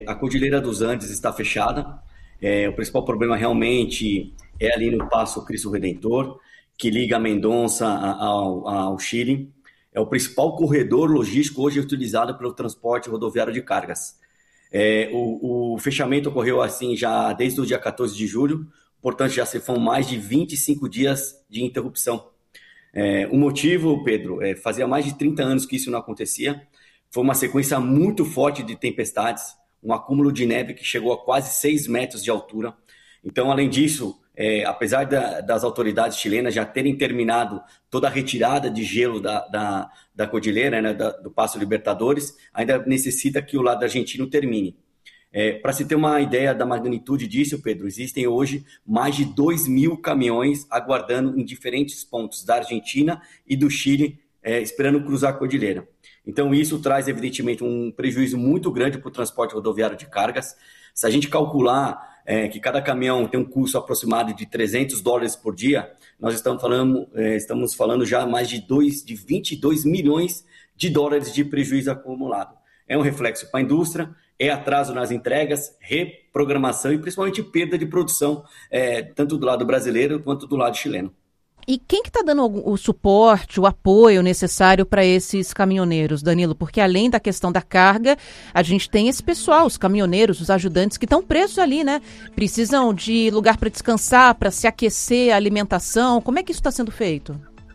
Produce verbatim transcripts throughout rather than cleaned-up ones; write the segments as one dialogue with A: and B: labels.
A: A Cordilheira dos Andes está fechada. É, o principal problema realmente é ali no Passo Cristo Redentor, que liga Mendonça ao, ao Chile. É o principal corredor logístico hoje utilizado pelo transporte rodoviário de cargas. É, o, o fechamento ocorreu assim já desde o dia quatorze de julho, portanto já se foram mais de vinte e cinco dias de interrupção. É, o motivo, Pedro, é, fazia mais de trinta anos que isso não acontecia. Foi uma sequência muito forte de tempestades, um acúmulo de neve que chegou a quase seis metros de altura. Então, além disso, é, apesar da, das autoridades chilenas já terem terminado toda a retirada de gelo da, da, da cordilheira, né, da, do Passo Libertadores, ainda necessita que o lado argentino termine. É, para se ter uma ideia da magnitude disso, Pedro, existem hoje mais de dois mil caminhões aguardando em diferentes pontos da Argentina e do Chile, é, esperando cruzar a cordilheira. Então, isso traz, evidentemente, um prejuízo muito grande para o transporte rodoviário de cargas. Se a gente calcular é, que cada caminhão tem um custo aproximado de trezentos dólares por dia, nós estamos falando, é, estamos falando já mais de, dois, de vinte e dois milhões de dólares de prejuízo acumulado. É um reflexo para a indústria, é atraso nas entregas, reprogramação e principalmente perda de produção, é, tanto do lado brasileiro quanto do lado chileno.
B: E quem que está dando o suporte, o apoio necessário para esses caminhoneiros, Danilo? Porque além da questão da carga, a gente tem esse pessoal, os caminhoneiros, os ajudantes que estão presos ali, né? Precisam de lugar para descansar, para se aquecer, alimentação. Como é que isso está sendo feito?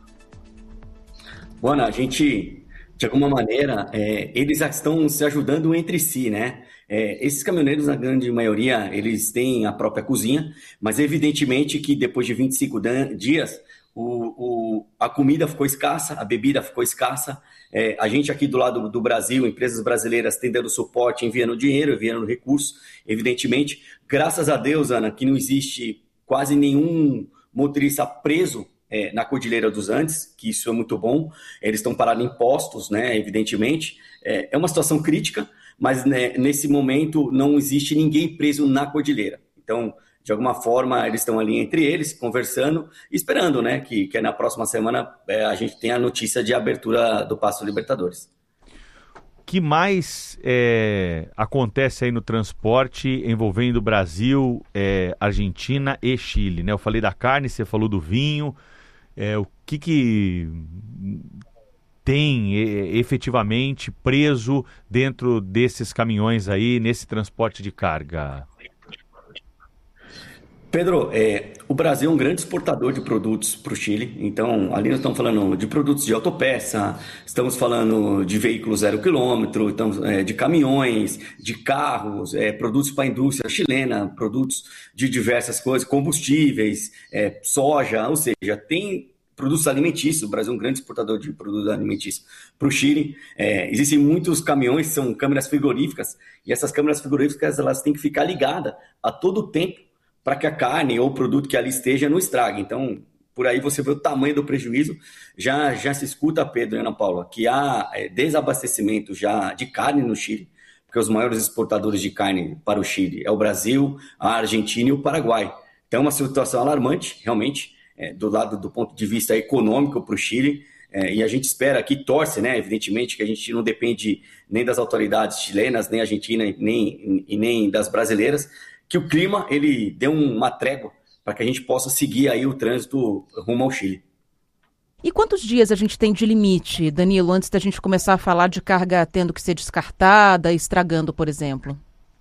A: Bom, a gente, de alguma maneira, é, eles estão se ajudando entre si, né? É, esses caminhoneiros, na grande maioria, eles têm a própria cozinha, mas evidentemente que depois de vinte e cinco dias, o, o, a comida ficou escassa, a bebida ficou escassa. É, a gente aqui do lado do Brasil, empresas brasileiras têm dado suporte, enviando dinheiro, enviando recursos, evidentemente. Graças a Deus, Ana, que não existe quase nenhum motorista preso é, na Cordilheira dos Andes, que isso é muito bom. Eles estão parados em postos, né, evidentemente. É, é uma situação crítica, mas né, nesse momento não existe ninguém preso na cordilheira. Então, de alguma forma, eles estão ali entre eles, conversando, esperando, né, que, que na próxima semana é, a gente tenha a notícia de abertura do Passo Libertadores.
C: O que mais é, acontece aí no transporte envolvendo Brasil, é, Argentina e Chile, né? Eu falei da carne, você falou do vinho, é, o que que tem é, efetivamente preso dentro desses caminhões aí, nesse transporte de carga?
A: Pedro, é, o Brasil é um grande exportador de produtos para o Chile, então ali nós estamos falando de produtos de autopeça, estamos falando de veículos zero quilômetro, então, é, de caminhões, de carros, é, produtos para a indústria chilena, produtos de diversas coisas, combustíveis, é, soja, ou seja, tem produtos alimentícios. O Brasil é um grande exportador de produtos alimentícios para o Chile. É, existem muitos caminhões, são câmeras frigoríficas, e essas câmeras frigoríficas elas têm que ficar ligadas a todo tempo para que a carne ou o produto que ali esteja não estrague. Então, por aí você vê o tamanho do prejuízo. Já, já se escuta, Pedro e Ana Paula, que há é, desabastecimento já de carne no Chile, porque os maiores exportadores de carne para o Chile é o Brasil, a Argentina e o Paraguai. Então, é uma situação alarmante, realmente, é, do lado do ponto de vista econômico para o Chile, é, e a gente espera aqui, torce, né, evidentemente, que a gente não depende nem das autoridades chilenas, nem argentinas, nem, e nem das brasileiras, que o clima ele dê uma trégua para que a gente possa seguir aí o trânsito rumo ao Chile.
B: E quantos dias a gente tem de limite, Danilo, antes da gente começar a falar de carga tendo que ser descartada, estragando, por exemplo?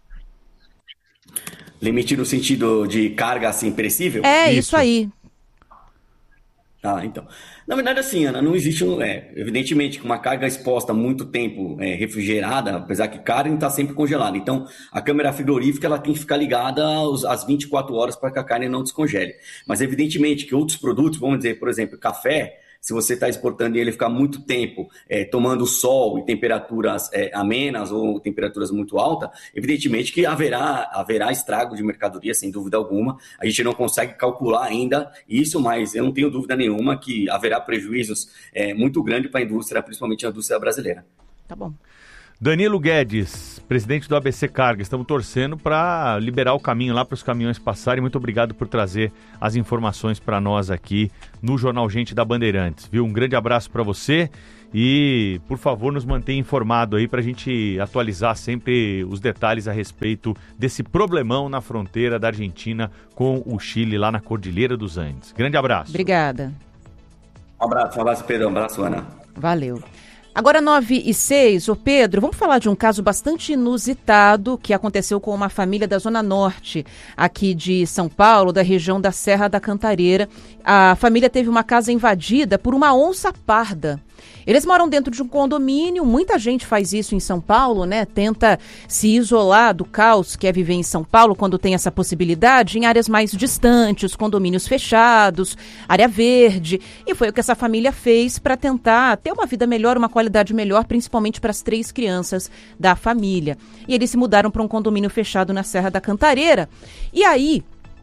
A: Limite no sentido de carga assim perecível?
B: É, isso, isso aí.
A: Ah, então. Na verdade, assim, Ana, não existe, é, evidentemente, que uma carga exposta há muito tempo é, refrigerada, apesar que carne está sempre congelada. Então, a câmera frigorífica ela tem que ficar ligada aos, às vinte e quatro horas para que a carne não descongele. Mas, evidentemente, que outros produtos, vamos dizer, por exemplo, café, se você está exportando e ele ficar muito tempo é, tomando sol e temperaturas é, amenas ou temperaturas muito altas, evidentemente que haverá, haverá estrago de mercadoria, sem dúvida alguma. A gente não consegue calcular ainda isso, mas eu não tenho dúvida nenhuma que haverá prejuízos é, muito grandes para a indústria, principalmente a indústria brasileira.
B: Tá bom.
C: Danilo Guedes, presidente do A B C Carga, estamos torcendo para liberar o caminho lá para os caminhões passarem. Muito obrigado por trazer as informações para nós aqui no Jornal Gente da Bandeirantes, viu? Um grande abraço para você E, por favor, nos mantenha informado aí para a gente atualizar sempre os detalhes a respeito desse problemão na fronteira da Argentina com o Chile, lá na Cordilheira dos Andes. Grande abraço.
B: Obrigada.
A: Um abraço, um abraço, Pedro. Um abraço, Ana.
B: Valeu. Agora nove e seis, ô Pedro, vamos falar de um caso bastante inusitado que aconteceu com uma família da Zona Norte, aqui de São Paulo, da região da Serra da Cantareira. A família teve uma casa invadida por uma onça parda. Eles moram dentro de um condomínio, muita gente faz isso em São Paulo, né? Tenta se isolar do caos que é viver em São Paulo quando tem essa possibilidade em áreas mais distantes, condomínios fechados, área verde. E foi o que essa família fez para tentar ter uma vida melhor, uma qualidade melhor, principalmente para as três crianças da família. E eles se mudaram para um condomínio fechado na Serra da Cantareira. E aí,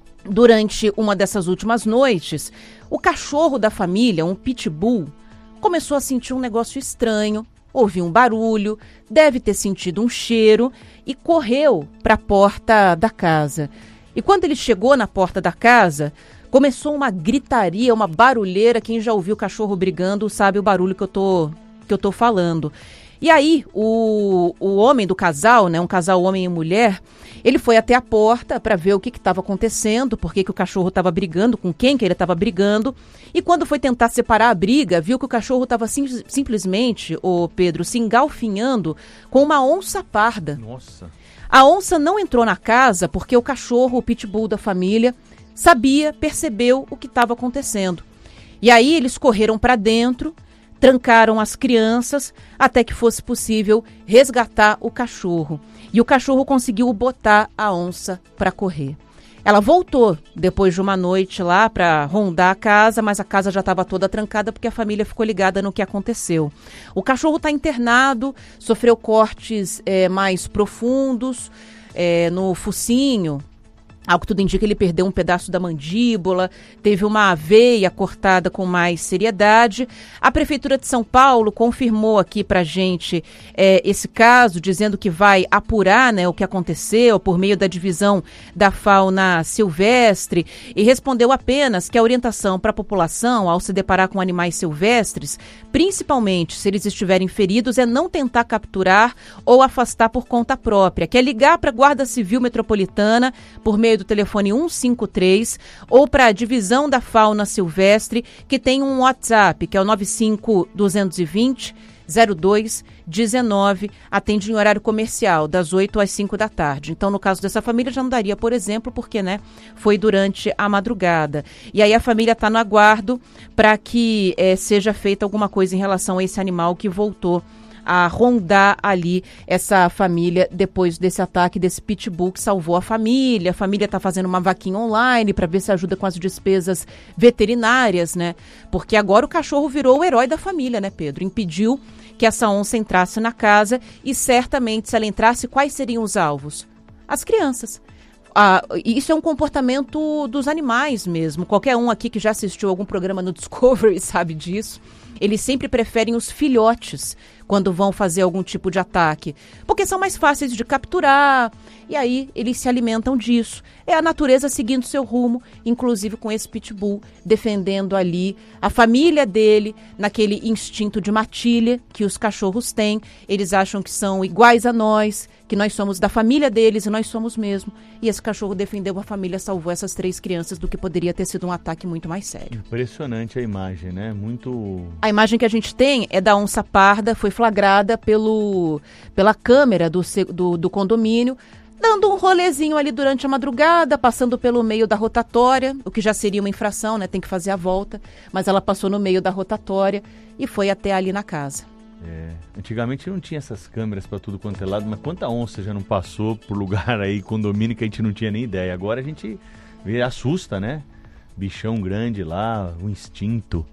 B: durante uma dessas últimas noites, o cachorro da família, um pitbull, começou a sentir um negócio estranho, ouviu um barulho, deve ter sentido um cheiro e correu para a porta da casa. E quando ele chegou na porta da casa, começou uma gritaria, uma barulheira. Quem já ouviu o cachorro brigando sabe o barulho que eu tô, que eu tô falando. E aí, o, o homem do casal, né, um casal homem e mulher, ele foi até a porta para ver o que estava acontecendo, por que que o cachorro estava brigando, com quem que ele estava brigando. E quando foi tentar separar a briga, viu que o cachorro estava sim, simplesmente, o Pedro, se engalfinhando com uma onça parda.
C: Nossa.
B: A onça não entrou na casa porque o cachorro, o pitbull da família, sabia, percebeu o que estava acontecendo. E aí eles correram para dentro, trancaram as crianças até que fosse possível resgatar o cachorro. E o cachorro conseguiu botar a onça para correr. Ela voltou depois de uma noite lá para rondar a casa, mas a casa já estava toda trancada porque a família ficou ligada no que aconteceu. O cachorro está internado, sofreu cortes é, mais profundos é, no focinho. Ao que tudo indica, ele perdeu um pedaço da mandíbula, teve uma veia cortada com mais seriedade. A Prefeitura de São Paulo confirmou aqui pra gente é, esse caso, dizendo que vai apurar, né, o que aconteceu por meio da divisão da fauna silvestre, e respondeu apenas que a orientação para a população, ao se deparar com animais silvestres, principalmente se eles estiverem feridos, é não tentar capturar ou afastar por conta própria, que é ligar para a Guarda Civil Metropolitana por meio do telefone um cinco três ou para a divisão da fauna silvestre, que tem um WhatsApp, que é o nove cinco dois dois zero zero dois um nove, atende em horário comercial, das oito às cinco da tarde. Então, no caso dessa família, já não daria, por exemplo, porque, né, foi durante a madrugada. E aí a família está no aguardo para que é, seja feita alguma coisa em relação a esse animal que voltou a rondar ali essa família depois desse ataque desse pitbull que salvou a família. A família está fazendo uma vaquinha online para ver se ajuda com as despesas veterinárias, né? Porque agora o cachorro virou o herói da família, né, Pedro? Impediu que essa onça entrasse na casa e certamente, se ela entrasse, quais seriam os alvos? As crianças. Ah, isso é um comportamento dos animais mesmo. Qualquer um aqui que já assistiu algum programa no Discovery sabe disso. Eles sempre preferem os filhotes quando vão fazer algum tipo de ataque, porque são mais fáceis de capturar, e aí eles se alimentam disso. É a natureza seguindo seu rumo, inclusive com esse pitbull, defendendo ali a família dele, naquele instinto de matilha que os cachorros têm. Eles acham que são iguais a nós, que nós somos da família deles e nós somos mesmo. E esse cachorro defendeu a família, salvou essas três crianças do que poderia ter sido um ataque muito mais sério.
C: Impressionante a imagem, né? Muito...
B: A imagem que a gente tem é da onça parda, foi flagrada pelo, pela câmera do, do, do condomínio, dando um rolezinho ali durante a madrugada, passando pelo meio da rotatória, o que já seria uma infração, né? Tem que fazer a volta, mas ela passou no meio da rotatória e foi até ali na casa.
C: É, antigamente não tinha essas câmeras para tudo quanto é lado, mas quanta onça já não passou por lugar aí, condomínio, que a gente não tinha nem ideia. Agora a gente vê, assusta, né? Bichão grande lá, o instinto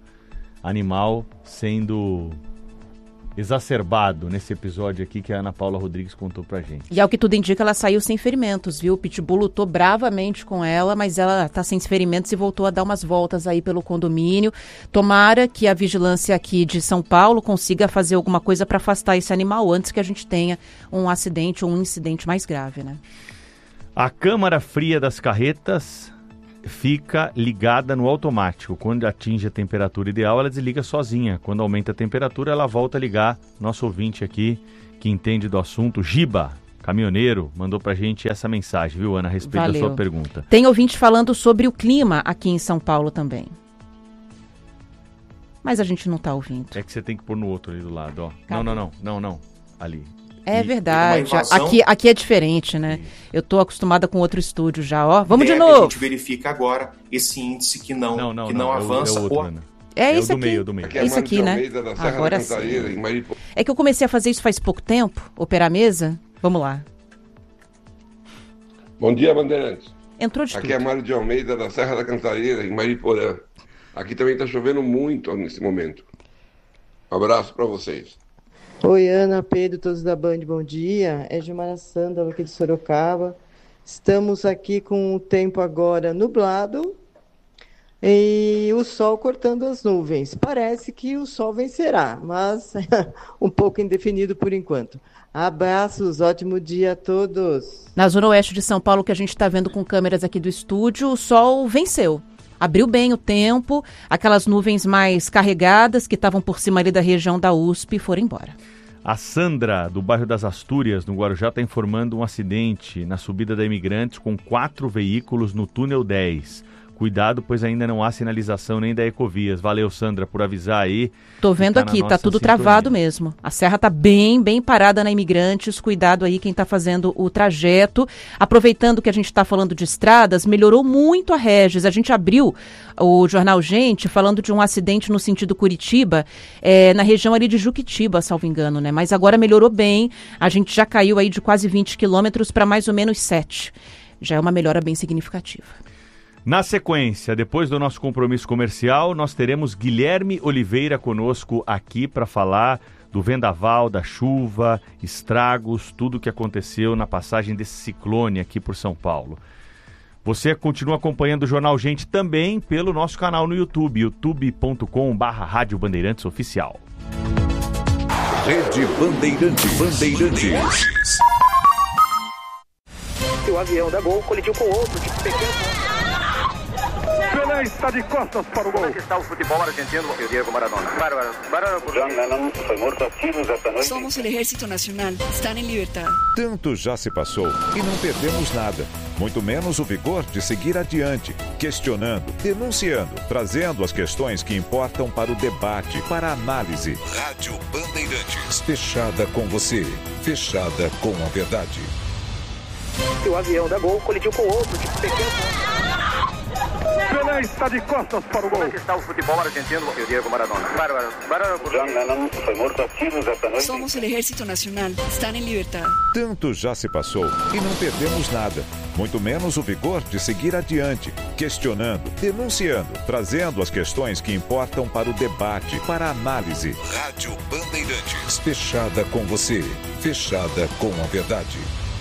C: animal sendo exacerbado nesse episódio aqui que a Ana Paula Rodrigues contou pra gente.
B: E ao que tudo indica, ela saiu sem ferimentos, viu? O pitbull lutou bravamente com ela, mas ela tá sem ferimentos e voltou a dar umas voltas aí pelo condomínio. Tomara que a vigilância aqui de São Paulo consiga fazer alguma coisa para afastar esse animal antes que a gente tenha um acidente ou um incidente mais grave, né?
C: A Câmara Fria das Carretas fica ligada no automático. Quando atinge a temperatura ideal, ela desliga sozinha. Quando aumenta a temperatura, ela volta a ligar. Nosso ouvinte aqui, que entende do assunto, Giba, caminhoneiro, mandou pra gente essa mensagem, viu, Ana, a respeito Valeu. da sua pergunta.
B: Tem ouvinte falando sobre o clima aqui em São Paulo também. Mas a gente não tá ouvindo.
C: É que você tem que pôr no outro ali do lado, ó. Não, não, não, não, não. Ali.
B: É e verdade. Aqui, aqui é diferente, né? Eu tô acostumada com outro estúdio já, ó. Vamos de novo.
D: A gente verifica agora esse índice que não, não, não, que não, não avança.
C: É, o, é, outro, Ana.
B: é,
C: é
B: esse
C: do
B: aqui.
C: meio, do meio.
B: Aqui é isso aqui, né? Agora sim. É que eu comecei a fazer isso faz pouco tempo, operar a mesa. Vamos lá.
E: Bom dia, Bandeirantes.
B: Entrou de
E: Aqui
B: tudo.
E: é Mário de Almeida, da Serra da Cantareira, em Mariporã. Aqui também está chovendo muito nesse momento. Um abraço para vocês.
F: Oi, Ana, Pedro, todos da Band, bom dia. É Gilmara Sândalo aqui de Sorocaba. Estamos aqui com o tempo agora nublado e o sol cortando as nuvens. Parece que o sol vencerá, mas um pouco indefinido por enquanto. Abraços, ótimo dia a todos.
B: Na zona oeste de São Paulo, que a gente está vendo com câmeras aqui do estúdio, o sol venceu. Abriu bem o tempo, aquelas nuvens mais carregadas que estavam por cima ali da região da U S P foram embora.
C: A Sandra, do bairro das Astúrias, no Guarujá, está informando um acidente na subida da Imigrantes com quatro veículos no túnel dez. Cuidado, pois ainda não há sinalização nem da Ecovias. Valeu, Sandra, por avisar aí.
B: Tô vendo tá aqui, tá tudo sintonia. Travado mesmo. A serra tá bem, bem parada na Imigrantes. Cuidado aí quem tá fazendo o trajeto. Aproveitando que a gente tá falando de estradas, melhorou muito a Regis. A gente abriu o Jornal Gente falando de um acidente no sentido Curitiba, é, na região ali de Juquitiba, salvo engano, né? Mas agora melhorou bem. A gente já caiu aí de quase vinte quilômetros para mais ou menos sete. Já é uma melhora bem significativa.
C: Na sequência, depois do nosso compromisso comercial, nós teremos Guilherme Oliveira conosco aqui para falar do vendaval, da chuva, estragos, tudo o que aconteceu na passagem desse ciclone aqui por São Paulo. Você continua acompanhando o Jornal Gente também pelo nosso canal no YouTube, youtube ponto com barra Rádio Bandeirantes Oficial.
G: Rede Bandeirantes. Bandeirantes.
H: O avião da Gol colidiu com outro de pequeno.
I: Pelé está de costas para o gol.
H: Como é que está o futebol argentino e o Diego Maradona? Bárbaro. Bárbaro.
J: John Lennon foi morto a tiros esta noite.
K: Somos o Exército Nacional. Estão em liberdade.
G: Tanto já se passou e não perdemos nada. Muito menos o vigor de seguir adiante, questionando, denunciando, trazendo as questões que importam para o debate, para a análise. Rádio Bandeirantes. Fechada com você. Fechada com a verdade.
H: O avião da Gol colidiu com outro de pequeno.
I: Pelé está de costas para o gol.
H: Como é que está o futebol argentino e o Diego Maradona? Bárbaro. Bárbaro.
J: John Lennon foi morto a tiros esta noite.
K: Somos o Exército Nacional. Estão em liberdade.
G: Tanto já se passou e não perdemos nada. Muito menos o vigor de seguir adiante, questionando, denunciando, trazendo as questões que importam para o debate, para a análise. Rádio Bandeirantes. Fechada com você. Fechada com a verdade.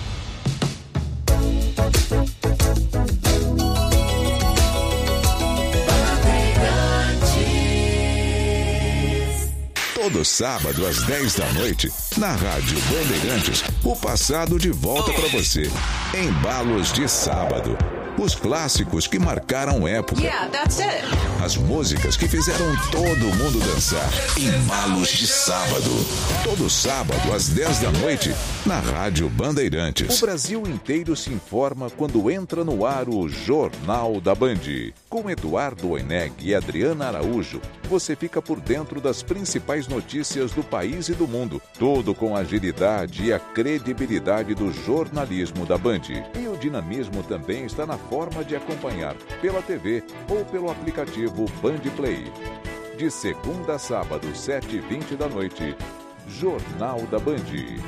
G: Todo sábado às dez da noite, na Rádio Bandeirantes, o passado de volta para você. Embalos de sábado. Os clássicos que marcaram época.
K: Yeah, that's it.
G: As músicas que fizeram todo mundo dançar. Embalos de sábado. Todo sábado às dez da noite, na Rádio Bandeirantes. O Brasil inteiro se informa quando entra no ar o Jornal da Band. Com Eduardo Oineg e Adriana Araújo, você fica por dentro das principais notícias do país e do mundo. Tudo com a agilidade e a credibilidade do jornalismo da Band. E o dinamismo também está na forma de acompanhar pela T V ou pelo aplicativo Band Play. De segunda a sábado, sete e vinte da noite, Jornal da Band.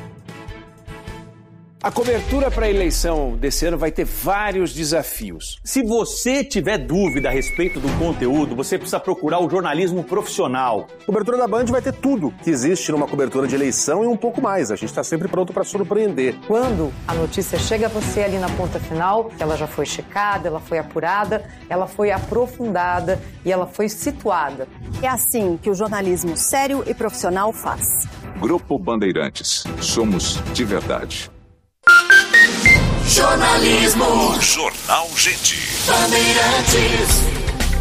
L: A cobertura para a eleição desse ano vai ter vários desafios.
M: Se você tiver dúvida a respeito do conteúdo, você precisa procurar o jornalismo profissional.
N: A cobertura da Band vai ter tudo que existe numa cobertura de eleição e um pouco mais. A gente está sempre pronto para surpreender.
O: Quando a notícia chega a você ali na ponta final, ela já foi checada, ela foi apurada, ela foi aprofundada e ela foi situada.
P: É assim que o jornalismo sério e profissional faz.
G: Grupo Bandeirantes. Somos de verdade. Jornalismo. Jornal Gente. Bandeirantes.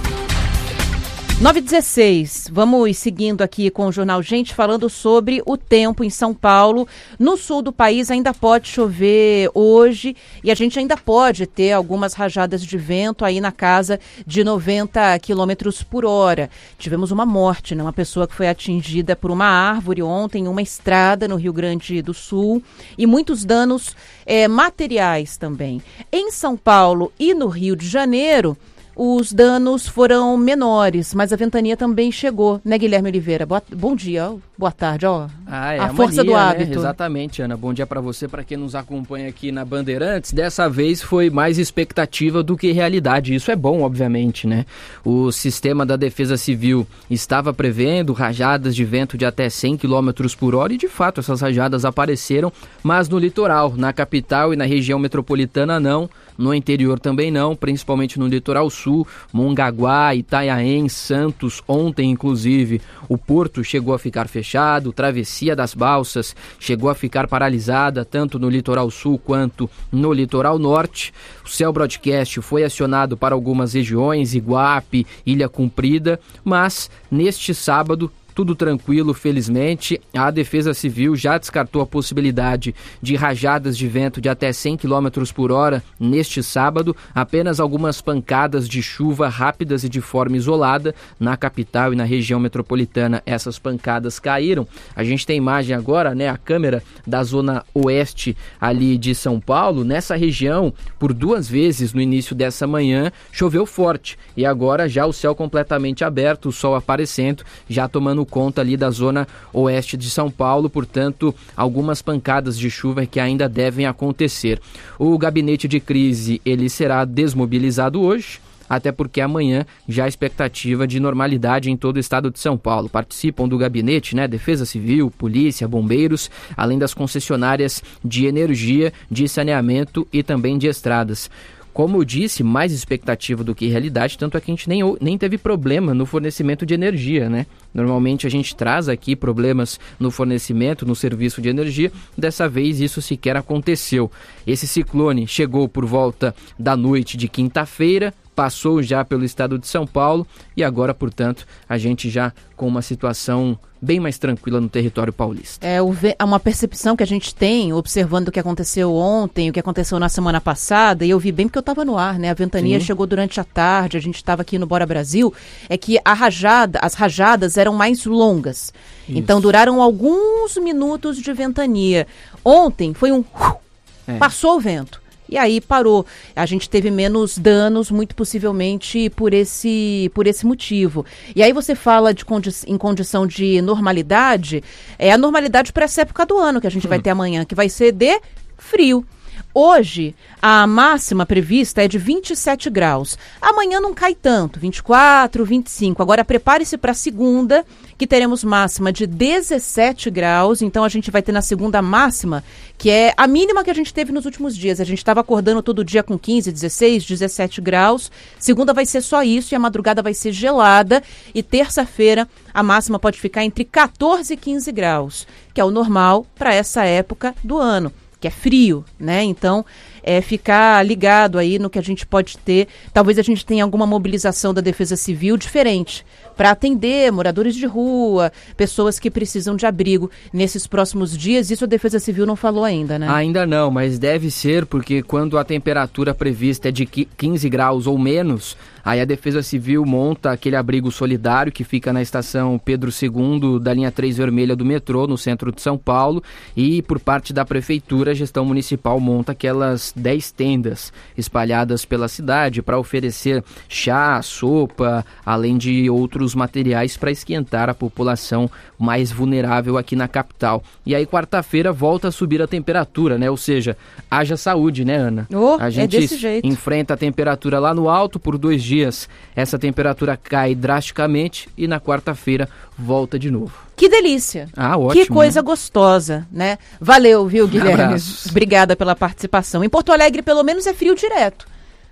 B: nove e dezesseis, vamos seguindo aqui com o Jornal Gente, falando sobre o tempo em São Paulo. No sul do país ainda pode chover hoje e a gente ainda pode ter algumas rajadas de vento aí na casa de noventa quilômetros por hora. Tivemos uma morte, né? Uma pessoa que foi atingida por uma árvore ontem em uma estrada no Rio Grande do Sul e muitos danos é, materiais também. Em São Paulo e no Rio de Janeiro, os danos foram menores, mas a ventania também chegou, né, Guilherme Oliveira? Boa, bom dia, boa tarde, ó.
Q: Ah, é
B: a,
Q: a
B: força
Q: mania,
B: do hábito.
Q: Né? Exatamente, Ana. Bom dia para você, para quem nos acompanha aqui na Bandeirantes. Dessa vez foi mais expectativa do que realidade. Isso é bom, obviamente, né? O sistema da Defesa Civil estava prevendo rajadas de vento de até cem quilômetros por hora e, de fato, essas rajadas apareceram, mas no litoral, na capital e na região metropolitana não, no interior também não, principalmente no litoral sul, Mongaguá, Itanhaém, Santos. Ontem, inclusive, o porto chegou a ficar fechado, Travessia das Balsas chegou a ficar paralisada, tanto no litoral sul quanto no litoral norte. O Cell Broadcast foi acionado para algumas regiões, Iguape, Ilha Comprida, mas neste sábado, tudo tranquilo, felizmente. A Defesa Civil já descartou a possibilidade de rajadas de vento de até cem quilômetros por hora neste sábado. Apenas algumas pancadas de chuva rápidas e de forma isolada na capital e na região metropolitana. Essas pancadas caíram. A gente tem imagem agora, né? A câmera da zona oeste ali de São Paulo. Nessa região, por duas vezes no início dessa manhã, choveu forte. E agora já o céu completamente aberto, o sol aparecendo, já tomando conta ali da zona oeste de São Paulo, portanto, algumas pancadas de chuva que ainda devem acontecer. O gabinete de crise, ele será desmobilizado hoje, até porque amanhã já há expectativa de normalidade em todo o estado de São Paulo. Participam do gabinete, né, Defesa Civil, Polícia, Bombeiros, além das concessionárias de energia, de saneamento e também de estradas. Como eu disse, mais expectativa do que realidade, tanto é que a gente nem, nem teve problema no fornecimento de energia, né? Normalmente a gente traz aqui problemas no fornecimento, no serviço de energia, dessa vez isso sequer aconteceu. Esse ciclone chegou por volta da noite de quinta-feira, passou já pelo estado de São Paulo e agora, portanto, a gente já com uma situação bem mais tranquila no território paulista.
B: É uma percepção que a gente tem, observando o que aconteceu ontem, o que aconteceu na semana passada, e eu vi bem porque eu estava no ar, né? A ventania Sim. chegou durante a tarde, a gente estava aqui no Bora Brasil, é que a rajada, as rajadas eram mais longas. Isso. Então duraram alguns minutos de ventania. Ontem foi um... É. Passou o vento. E aí parou. A gente teve menos danos, muito possivelmente por esse, por esse motivo. E aí você fala de condi- em condição de normalidade, é a normalidade para essa época do ano que a gente hum. vai ter amanhã, que vai ser de frio. Hoje, a máxima prevista é de vinte e sete graus. Amanhã não cai tanto, vinte e quatro, vinte e cinco. Agora, prepare-se para a segunda, que teremos máxima de dezessete graus. Então, a gente vai ter na segunda máxima, que é a mínima que a gente teve nos últimos dias. A gente estava acordando todo dia com quinze, dezesseis, dezessete graus. Segunda vai ser só isso e a madrugada vai ser gelada. E terça-feira, a máxima pode ficar entre quatorze e quinze graus, que é o normal para essa época do ano, que é frio, né? Então, é ficar ligado aí no que a gente pode ter. Talvez a gente tenha alguma mobilização da Defesa Civil diferente para atender moradores de rua, pessoas que precisam de abrigo nesses próximos dias. Isso a Defesa Civil não falou ainda, né?
Q: Ainda não, mas deve ser, porque quando a temperatura prevista é de quinze graus ou menos, aí a Defesa Civil monta aquele abrigo solidário que fica na estação Pedro segundo da linha três vermelha do metrô, no centro de São Paulo, e por parte da Prefeitura, a gestão municipal monta aquelas dez tendas espalhadas pela cidade para oferecer chá, sopa, além de outros materiais para esquentar a população mais vulnerável aqui na capital. E aí quarta-feira volta a subir a temperatura, né? Ou seja, haja saúde, né, Ana?
B: Oh,
Q: a gente
B: é desse jeito.
Q: Enfrenta a temperatura lá no alto por dois dias. Essa temperatura cai drasticamente e na quarta-feira volta de novo.
B: Que delícia.
Q: Ah, ótimo.
B: Que coisa gostosa, né? Valeu, viu, Guilherme? Abraços. Obrigada pela participação. Em Porto Alegre, pelo menos, é frio direto.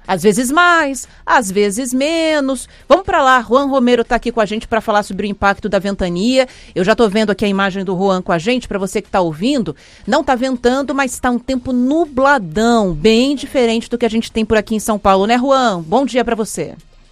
B: Às vezes mais, às vezes menos. Vamos para lá, Juan Romero está aqui com a gente para falar sobre o impacto da ventania. Eu já estou vendo aqui a imagem do Juan com a gente, para você que está ouvindo. Não está ventando, mas está um tempo nubladão, bem diferente do que a gente tem por aqui em São Paulo, né, Juan? Bom dia para você.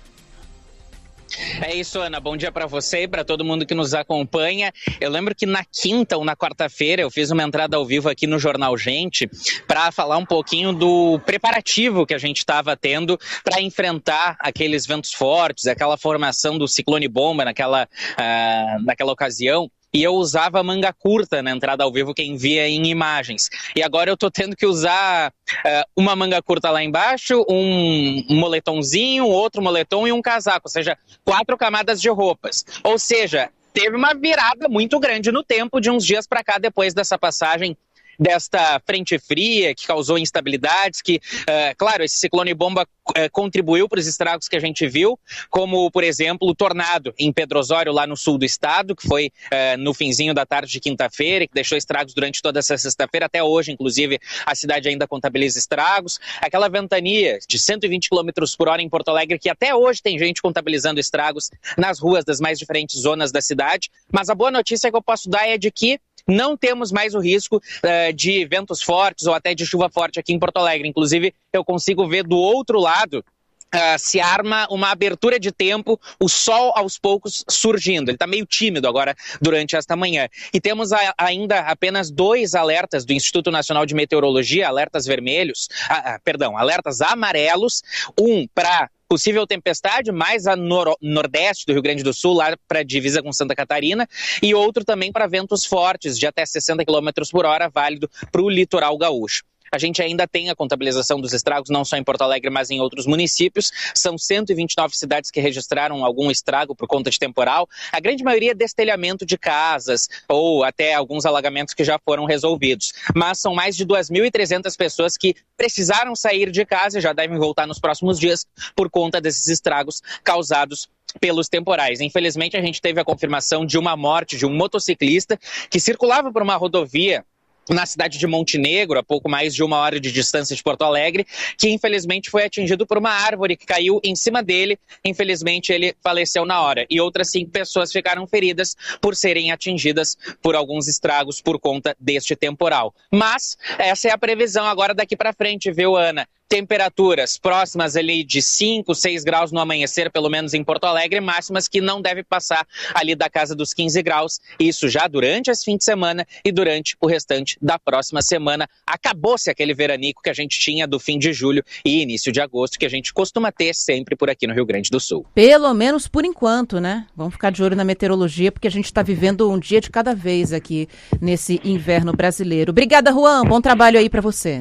R: É isso, Ana. Bom dia para você e para todo mundo que nos acompanha. Eu lembro que na quinta ou na quarta-feira eu fiz uma entrada ao vivo aqui no Jornal Gente para falar um pouquinho do preparativo que a gente estava tendo para enfrentar aqueles ventos fortes, aquela formação do ciclone bomba naquela, uh, naquela ocasião. E eu usava manga curta na entrada ao vivo, quem via em imagens. E agora eu tô tendo que usar uh, uma manga curta lá embaixo, um, um moletomzinho, outro moletom e um casaco. Ou seja, quatro camadas de roupas. Ou seja, teve uma virada muito grande no tempo de uns dias para cá, depois dessa passagem desta frente fria que causou instabilidades, que, uh, claro, esse ciclone bomba uh, contribuiu para os estragos que a gente viu, como, por exemplo, o tornado em Pedro Osório, lá no sul do estado, que foi uh, no finzinho da tarde de quinta-feira e que deixou estragos durante toda essa sexta-feira. Até hoje, inclusive, a cidade ainda contabiliza estragos. Aquela ventania de cento e vinte quilômetros por hora em Porto Alegre, que até hoje tem gente contabilizando estragos nas ruas das mais diferentes zonas da cidade. Mas a boa notícia que eu posso dar é de que não temos mais o risco uh, de ventos fortes ou até de chuva forte aqui em Porto Alegre. Inclusive, eu consigo ver do outro lado, uh, se arma uma abertura de tempo, o sol aos poucos surgindo. Ele está meio tímido agora durante esta manhã. E temos a, ainda apenas dois alertas do Instituto Nacional de Meteorologia, alertas vermelhos, uh, uh, perdão, alertas amarelos, um para possível tempestade mais a nor- nordeste do Rio Grande do Sul, lá para a divisa com Santa Catarina, e outro também para ventos fortes de até sessenta quilômetros por hora, válido para o litoral gaúcho. A gente ainda tem a contabilização dos estragos, não só em Porto Alegre, mas em outros municípios. São cento e vinte e nove cidades que registraram algum estrago por conta de temporal. A grande maioria é destelhamento de casas ou até alguns alagamentos que já foram resolvidos. Mas são mais de duas mil e trezentas pessoas que precisaram sair de casa e já devem voltar nos próximos dias por conta desses estragos causados pelos temporais. Infelizmente, a gente teve a confirmação de uma morte de um motociclista que circulava por uma rodovia na cidade de Montenegro, a pouco mais de uma hora de distância de Porto Alegre, que infelizmente foi atingido por uma árvore que caiu em cima dele. Infelizmente ele faleceu na hora. E outras cinco pessoas ficaram feridas por serem atingidas por alguns estragos por conta deste temporal. Mas essa é a previsão agora daqui para frente, viu, Ana? Temperaturas próximas ali de cinco, seis graus no amanhecer, pelo menos em Porto Alegre, máximas que não deve passar ali da casa dos quinze graus, isso já durante esse fim de semana e durante o restante da próxima semana. Acabou-se aquele veranico que a gente tinha do fim de julho e início de agosto, que a gente costuma ter sempre por aqui no Rio Grande do Sul.
B: Pelo menos por enquanto, né? Vamos ficar de olho na meteorologia, porque a gente está vivendo um dia de cada vez aqui nesse inverno brasileiro. Obrigada, Juan, bom trabalho aí para você.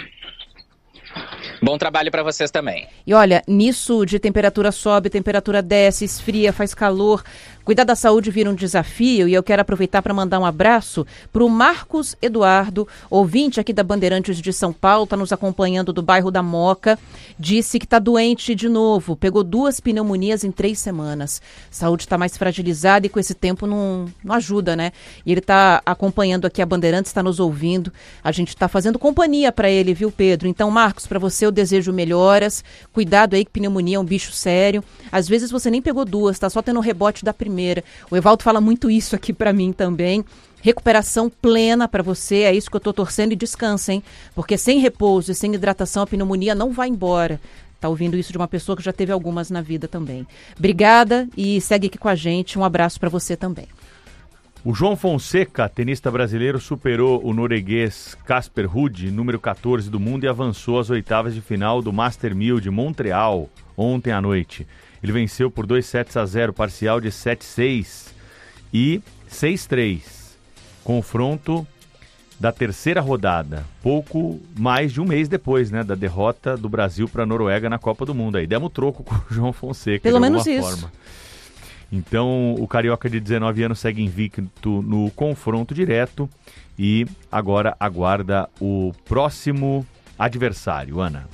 R: Bom trabalho para vocês também.
B: E olha, nisso de temperatura sobe, temperatura desce, esfria, faz calor. Cuidar da saúde vira um desafio e eu quero aproveitar para mandar um abraço para o Marcos Eduardo, ouvinte aqui da Bandeirantes de São Paulo, está nos acompanhando do bairro da Moca, disse que está doente de novo, pegou duas pneumonias em três semanas. Saúde está mais fragilizada e com esse tempo não, não ajuda, né? E ele está acompanhando aqui a Bandeirantes, está nos ouvindo, a gente está fazendo companhia para ele, viu, Pedro? Então, Marcos, para você eu desejo melhoras, cuidado aí que pneumonia é um bicho sério, às vezes você nem pegou duas, tá só tendo o rebote da primeira. O Evaldo fala muito isso aqui para mim também. Recuperação plena para você, é isso que eu tô torcendo e descansa, hein? Porque sem repouso e sem hidratação a pneumonia não vai embora. Tá ouvindo isso de uma pessoa que já teve algumas na vida também. Obrigada e segue aqui com a gente. Um abraço para você também.
C: O João Fonseca, tenista brasileiro, superou o norueguês Casper Ruud, número catorze do mundo, e avançou às oitavas de final do Master mil de Montreal ontem à noite. Ele venceu por dois sets a zero, parcial de sete a seis e seis a três. Confronto da terceira rodada, pouco mais de um mês depois, né, da derrota do Brasil para a Noruega na Copa do Mundo. Aí demos troco com o João Fonseca.
B: Pelo menos isso. Forma.
C: Então, o carioca de dezenove anos segue invicto no confronto direto e agora aguarda o próximo adversário, Ana.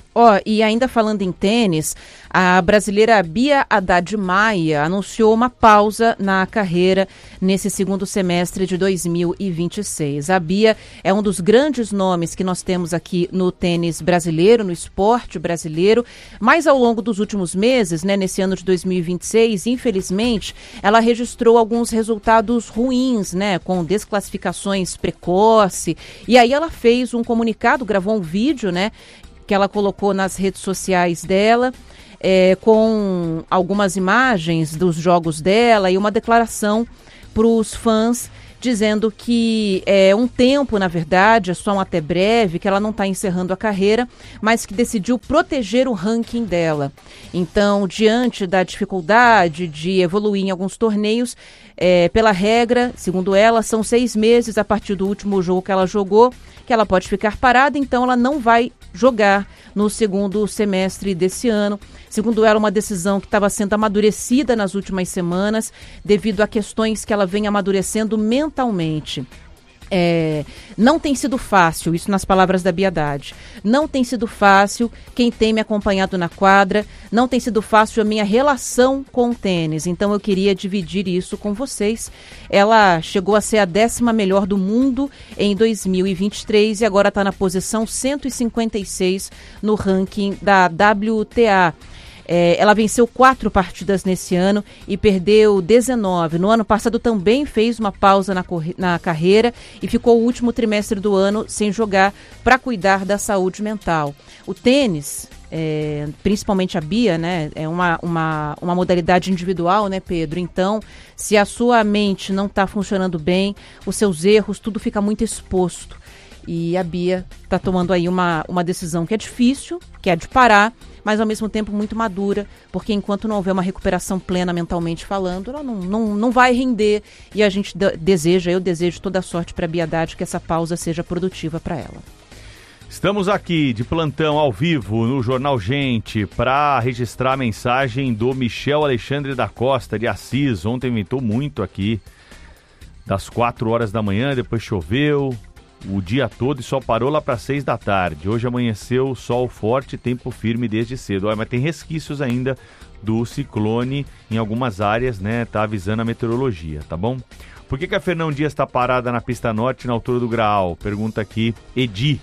B: Ó, oh, e ainda falando em tênis, a brasileira Bia Haddad Maia anunciou uma pausa na carreira nesse segundo semestre de dois mil e vinte e seis. A Bia é um dos grandes nomes que nós temos aqui no tênis brasileiro, no esporte brasileiro, mas ao longo dos últimos meses, né, nesse ano de dois mil e vinte e seis, infelizmente, ela registrou alguns resultados ruins, né, com desclassificações precoce, e aí ela fez um comunicado, gravou um vídeo, né, que ela colocou nas redes sociais dela, é, com algumas imagens dos jogos dela e uma declaração para os fãs dizendo que é um tempo, na verdade, é só um até breve, que ela não está encerrando a carreira, mas que decidiu proteger o ranking dela. Então, diante da dificuldade de evoluir em alguns torneios, é, pela regra, segundo ela, são seis meses a partir do último jogo que ela jogou, que ela pode ficar parada, então ela não vai jogar no segundo semestre desse ano. Segundo ela, uma decisão que estava sendo amadurecida nas últimas semanas devido a questões que ela vem amadurecendo mentalmente. É, não tem sido fácil, isso nas palavras da Bia Haddad, não tem sido fácil, quem tem me acompanhado na quadra, não tem sido fácil a minha relação com o tênis, então eu queria dividir isso com vocês. Ela chegou a ser a décima melhor do mundo em dois mil e vinte e três e agora está na posição cento e cinquenta e seis no ranking da W T A. É, ela venceu quatro partidas nesse ano e perdeu dezenove. No ano passado também fez uma pausa na, na carreira e ficou o último trimestre do ano sem jogar para cuidar da saúde mental. O tênis, é, principalmente a Bia, né, é uma, uma, uma modalidade individual, né, Pedro? Então, se a sua mente não está funcionando bem, os seus erros, tudo fica muito exposto. E a Bia está tomando aí uma, uma decisão que é difícil, que é de parar, mas ao mesmo tempo muito madura, porque enquanto não houver uma recuperação plena mentalmente falando, ela não, não, não vai render, e a gente de- deseja, eu desejo toda a sorte para a Bia Haddad, que essa pausa seja produtiva para ela.
C: Estamos aqui de plantão ao vivo no Jornal Gente para registrar a mensagem do Michel Alexandre da Costa de Assis. Ontem ventou muito aqui, das quatro horas da manhã, depois choveu o dia todo e só parou lá para seis da tarde. Hoje amanheceu sol forte, tempo firme desde cedo. Olha, mas tem resquícios ainda do ciclone em algumas áreas, né? Tá avisando a meteorologia, tá bom? Por que que a Fernão Dias está parada na pista norte, na altura do Graal? Pergunta aqui Edi.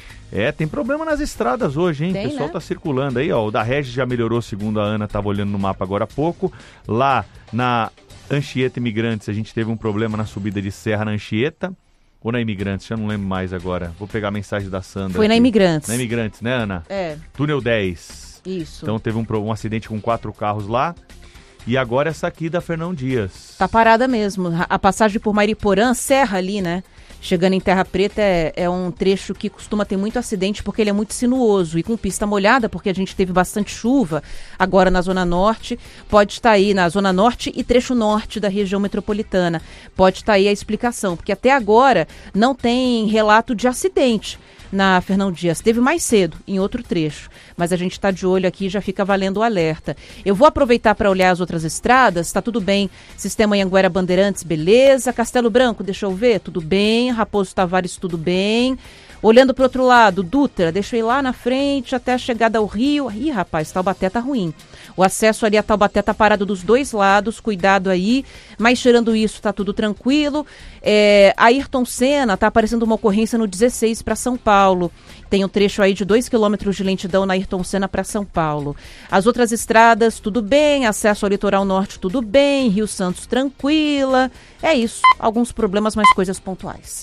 C: É, tem problema nas estradas hoje, hein? Tem, o pessoal né? tá circulando aí, ó. O da Regis já melhorou, segundo a Ana, tava olhando no mapa agora há pouco. Lá na Anchieta Imigrantes, a gente teve um problema na subida de serra na Anchieta. Ou na Imigrantes, já não lembro mais agora. Vou pegar a mensagem da Sandra.
B: Foi aqui. na Imigrantes.
C: Na Imigrantes, né, Ana?
B: É.
C: Túnel dez.
B: Isso.
C: Então teve um, um acidente com quatro carros lá. E agora essa aqui da Fernão Dias.
B: Tá parada mesmo. A passagem por Mariporã, serra ali, né? Chegando em Terra Preta é, é um trecho que costuma ter muito acidente porque ele é muito sinuoso e com pista molhada, porque a gente teve bastante chuva agora na Zona Norte. Pode estar aí na Zona Norte e trecho norte da região metropolitana. Pode estar aí a explicação, porque até agora não tem relato de acidente na Fernão Dias. Teve mais cedo, em outro trecho. Mas a gente está de olho aqui e já fica valendo o alerta. Eu vou aproveitar para olhar as outras estradas. Está tudo bem. Sistema Anhanguera Bandeirantes, beleza. Castelo Branco, deixa eu ver. Tudo bem. Raposo Tavares, tudo bem. Olhando para o outro lado, Dutra, deixa eu ir lá na frente até a chegada ao Rio. Ih, rapaz, Taubaté tá ruim. O acesso ali a Taubaté tá parado dos dois lados, cuidado aí. Mas tirando isso, tá tudo tranquilo. É, Ayrton Senna, tá aparecendo uma ocorrência no dezesseis para São Paulo. Tem um trecho aí de dois quilômetros de lentidão na Ayrton Senna para São Paulo. As outras estradas, tudo bem. Acesso ao litoral norte, tudo bem. Rio Santos, tranquila. É isso. Alguns problemas, mas coisas pontuais.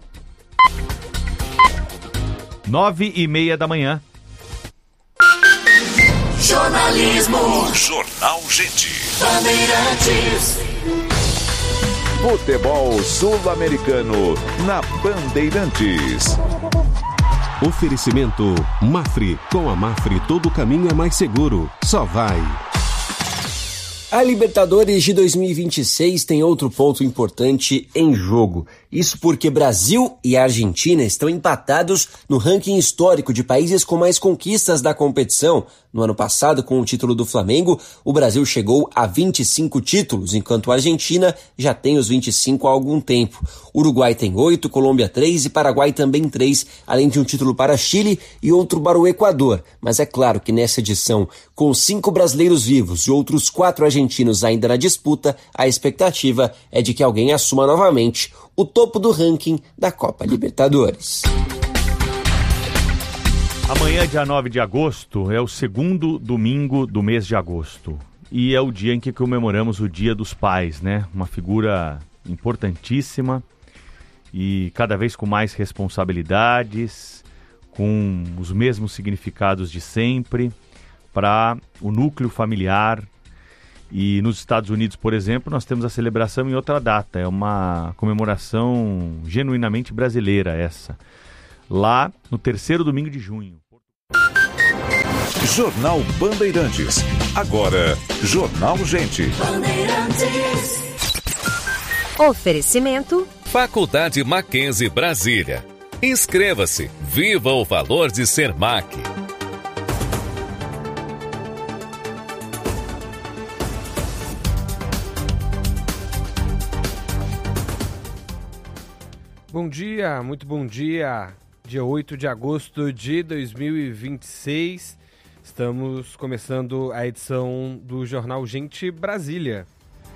C: Nove e meia da manhã.
G: Jornalismo. Jornal Gente. Bandeirantes. Futebol sul-americano na Bandeirantes.
S: Oferecimento Mafre. Com a Mafre todo caminho é mais seguro. Só vai. A Libertadores de dois mil e vinte e seis tem outro ponto importante em jogo. Isso porque Brasil e Argentina estão empatados no ranking histórico de países com mais conquistas da competição. No ano passado, com o título do Flamengo, o Brasil chegou a vinte e cinco títulos, enquanto a Argentina já tem os vinte e cinco há algum tempo. Uruguai tem oito, Colômbia três e Paraguai também três, além de um título para Chile e outro para o Equador. Mas é claro que nessa edição, com cinco brasileiros vivos e outros quatro argentinos ainda na disputa, a expectativa é de que alguém assuma novamente o topo do ranking da Copa Libertadores.
C: Amanhã, dia nove de agosto, é o segundo domingo do mês de agosto. E é o dia em que comemoramos o Dia dos Pais, né? Uma figura importantíssima e cada vez com mais responsabilidades, com os mesmos significados de sempre para o núcleo familiar. E nos Estados Unidos, por exemplo, nós temos a celebração em outra data. É uma comemoração genuinamente brasileira essa. Lá no terceiro domingo de junho.
G: Jornal Bandeirantes. Agora, Jornal Gente.
T: Bandeirantes. Oferecimento
U: Faculdade Mackenzie Brasília. Inscreva-se. Viva o valor de ser Mac.
V: Bom dia, muito bom dia. Dia oito de agosto de dois mil e vinte e seis. Estamos começando a edição do Jornal Gente Brasília.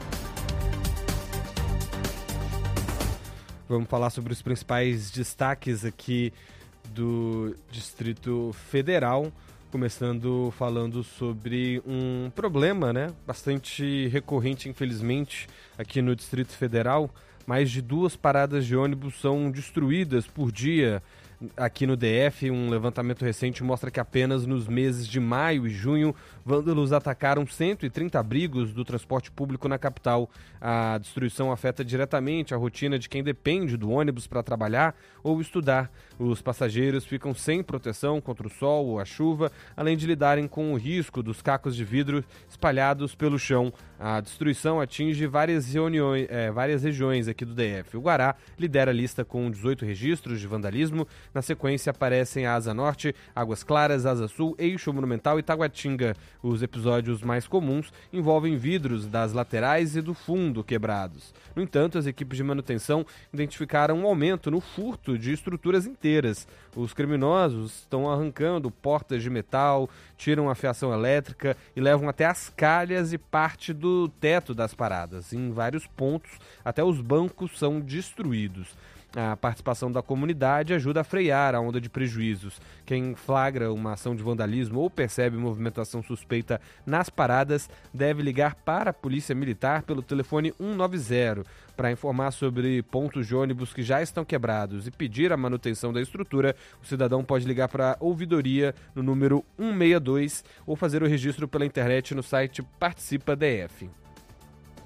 V: Vamos falar sobre os principais destaques aqui do Distrito Federal, começando falando sobre um problema, né, bastante recorrente, infelizmente, aqui no Distrito Federal. Mais de duas paradas de ônibus são destruídas por dia aqui no D F. Um levantamento recente mostra que apenas nos meses de maio e junho, vândalos atacaram cento e trinta abrigos do transporte público na capital. A destruição afeta diretamente a rotina de quem depende do ônibus para trabalhar ou estudar. Os passageiros ficam sem proteção contra o sol ou a chuva, além de lidarem com o risco dos cacos de vidro espalhados pelo chão. A destruição atinge várias, reuniões, é, várias regiões aqui do D F. O Guará lidera a lista com dezoito registros de vandalismo. Na sequência aparecem a Asa Norte, Águas Claras, Asa Sul, Eixo Monumental e Taguatinga. Os episódios mais comuns envolvem vidros das laterais e do fundo quebrados. No entanto, as equipes de manutenção identificaram um aumento no furto de estruturas inteiras. Os criminosos estão arrancando portas de metal, tiram a fiação elétrica e levam até as calhas e parte do teto das paradas. Em vários pontos, até os bancos são destruídos. A participação da comunidade ajuda a frear a onda de prejuízos. Quem flagra uma ação de vandalismo ou percebe movimentação suspeita nas paradas deve ligar para a Polícia Militar pelo telefone um nove zero para informar sobre pontos de ônibus que já estão quebrados e pedir a manutenção da estrutura. O cidadão pode ligar para a ouvidoria no número um seis dois ou fazer o registro pela internet no site Participa D F.